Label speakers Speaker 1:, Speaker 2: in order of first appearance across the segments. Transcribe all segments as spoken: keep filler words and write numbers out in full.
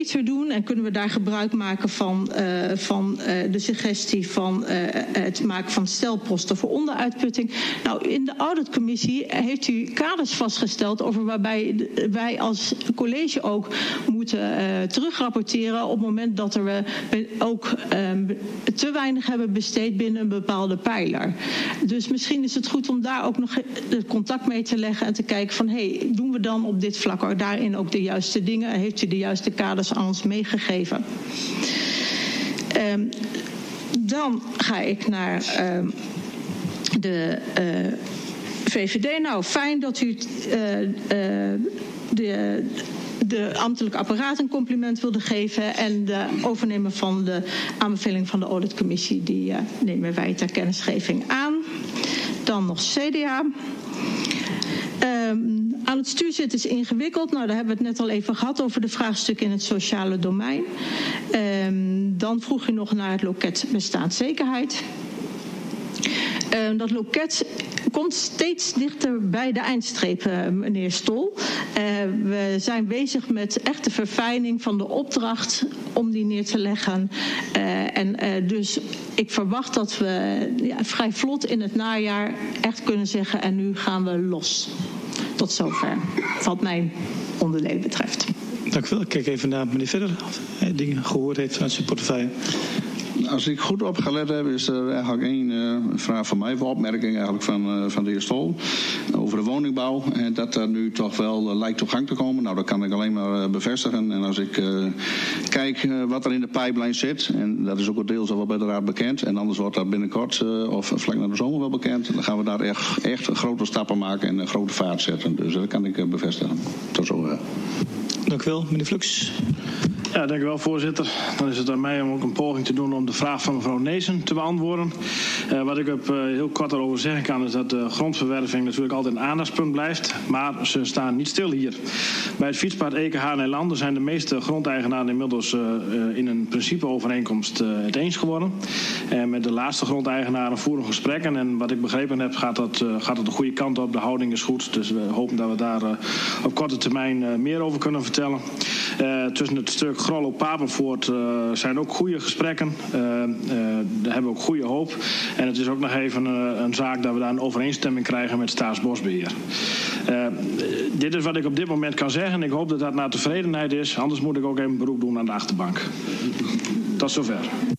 Speaker 1: beter doen en kunnen we daar gebruik maken van, uh, van uh, de suggestie van uh, het maken van stelposten voor onderuitputting. Nou, in de auditcommissie heeft u kaders vastgesteld over waarbij wij als college ook moeten uh, terugrapporteren op het moment dat er we ook um, te weinig hebben besteed binnen een bepaalde pijler. Dus misschien is het goed om daar ook nog de contact mee te leggen en te kijken van hé, hey, doen we dan op dit vlak ook daarin ook de juiste dingen? Heeft u de juiste kaders aan ons meegegeven? Um, dan ga ik naar um, de uh, V V D. Nou, fijn dat u uh, uh, de, de ambtelijk apparaat een compliment wilde geven en de overnemen van de aanbeveling van de auditcommissie, die uh, nemen wij ter kennisgeving aan. Dan nog C D A. Um, aan het stuur zitten is ingewikkeld. Nou, daar hebben we het net al even gehad over de vraagstukken in het sociale domein. Um, dan vroeg u nog naar het loket bestaanszekerheid. Um, dat loket komt steeds dichter bij de eindstreep, uh, meneer Stol. Uh, we zijn bezig met echte verfijning van de opdracht om die neer te leggen. Uh, en uh, dus ik verwacht dat we ja, vrij vlot in het najaar echt kunnen zeggen en nu gaan we los. Tot zover wat mijn onderdelen betreft.
Speaker 2: Dank u wel. Ik kijk even naar meneer Verder. Of hij dingen gehoord heeft vanuit zijn portefeuille.
Speaker 3: Als ik goed opgelet heb, is er eigenlijk één uh, vraag van mij, of opmerking eigenlijk van, uh, van de heer Stol, over de woningbouw. En dat er nu toch wel uh, lijkt op gang te komen. Nou, dat kan ik alleen maar uh, bevestigen. En als ik uh, kijk uh, wat er in de pipeline zit, en dat is ook deels al wel bij de raad bekend, en anders wordt dat binnenkort uh, of vlak na de zomer wel bekend, dan gaan we daar echt, echt grote stappen maken en een grote vaart zetten. Dus dat kan ik uh, bevestigen. Tot zover.
Speaker 2: Dank u wel, meneer Flux.
Speaker 4: Ja, dank u wel, voorzitter. Dan is het aan mij om ook een poging te doen om de vraag van mevrouw Neesen te beantwoorden. Uh, wat ik op, uh, heel kort daarover zeggen kan, is dat de grondverwerving natuurlijk altijd een aandachtspunt blijft. Maar ze staan niet stil hier. Bij het fietspad Ekenhaarn-Eilanden zijn de meeste grondeigenaren inmiddels uh, uh, in een principeovereenkomst uh, het eens geworden. En met de laatste grondeigenaren voeren gesprekken. En wat ik begrepen heb, gaat dat, uh, gaat het de goede kant op. De houding is goed. Dus we hopen dat we daar uh, op korte termijn uh, meer over kunnen vertellen. Uh, tussen het stuk Grollo-Papenvoort uh, zijn ook goede gesprekken. Uh, uh, daar hebben we ook goede hoop. En het is ook nog even uh, een zaak dat we daar een overeenstemming krijgen met Staatsbosbeheer. Uh, dit is wat ik op dit moment kan zeggen. Ik hoop dat dat naar tevredenheid is. Anders moet ik ook even beroep doen aan de achterbank. Tot zover.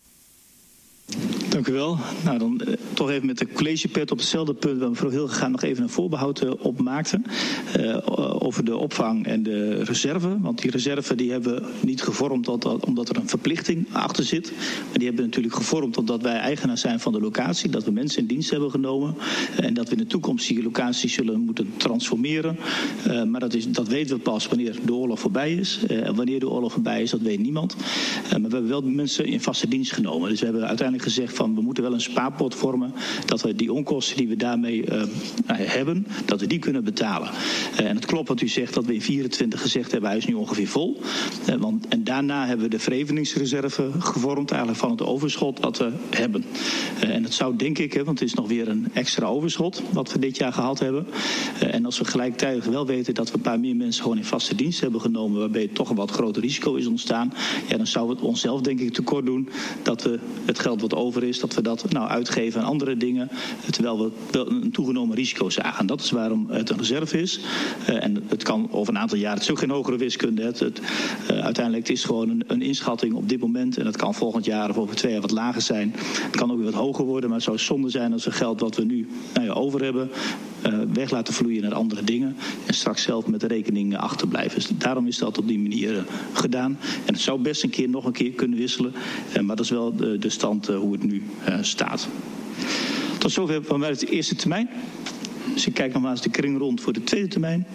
Speaker 2: Dank u wel. Nou, dan uh, toch even met de collegepet op hetzelfde punt waar mevrouw Hilgegaan nog even een voorbehoud uh, op maakte. Uh, over de opvang en de reserve. Want die reserve die hebben we niet gevormd omdat, omdat er een verplichting achter zit. Maar die hebben we natuurlijk gevormd omdat wij eigenaar zijn van de locatie. Dat we mensen in dienst hebben genomen. Uh, en dat we in de toekomst die locatie zullen moeten transformeren. Uh, maar dat, is, dat weten we pas wanneer de oorlog voorbij is. Uh, en wanneer de oorlog voorbij is, dat weet niemand. Uh, maar we hebben wel mensen in vaste dienst genomen. Dus we hebben uiteindelijk gezegd van we moeten wel een spaarpot vormen. Dat we die onkosten die we daarmee uh, hebben, dat we die kunnen betalen. Uh, en het klopt wat u zegt dat we in vierentwintig gezegd hebben, hij is nu ongeveer vol. Uh, want, en daarna hebben we de vereveningsreserve gevormd eigenlijk van het overschot dat we hebben. Uh, en het zou denk ik, hè, want het is nog weer een extra overschot wat we dit jaar gehad hebben. Uh, en als we gelijktijdig wel weten dat we een paar meer mensen gewoon in vaste dienst hebben genomen, waarbij toch een wat groter risico is ontstaan, ja, dan zou het onszelf denk ik tekort doen dat we het geld wat over is, dat we dat nou uitgeven aan andere dingen, terwijl we wel een toegenomen risico zagen. Dat is waarom het een reserve is. Uh, en het kan over een aantal jaren, het is ook geen hogere wiskunde. Het, het, uh, uiteindelijk het is gewoon een, een inschatting op dit moment. En dat kan volgend jaar of over twee jaar wat lager zijn. Het kan ook weer wat hoger worden, maar het zou zonde zijn als we geld wat we nu nou ja, over hebben, uh, weg laten vloeien naar andere dingen. En straks zelf met de rekening achterblijven. Dus daarom is dat op die manier uh, gedaan. En het zou best een keer nog een keer kunnen wisselen. Uh, maar dat is wel de, de stand uh, hoe het nu uh, staat. Tot zover van mij de eerste termijn. Dus ik kijk nog maar eens de kring rond voor de tweede termijn.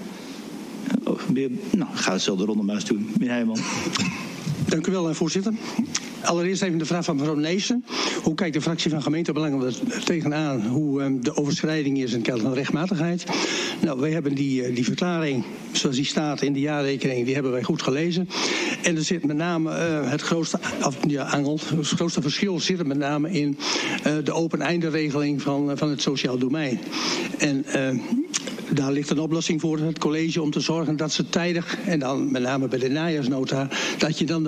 Speaker 2: Oh, meer, nou, ga hetzelfde ronde maar eens doen. Meneer Heijman.
Speaker 5: Dank u wel, voorzitter. Allereerst even de vraag van mevrouw Neesen. Hoe kijkt de fractie van gemeentebelangen er tegenaan hoe um, de overschrijding is in het kader van rechtmatigheid? Nou, wij hebben die, uh, die verklaring, zoals die staat in de jaarrekening, die hebben wij goed gelezen. En er zit met name uh, het grootste, of, ja, angel, het grootste verschil zit er met name in uh, de open-einde regeling van, uh, van het sociaal domein. En uh, daar ligt een oplossing voor het college om te zorgen dat ze tijdig, en dan met name bij de najaarsnota, dat je dan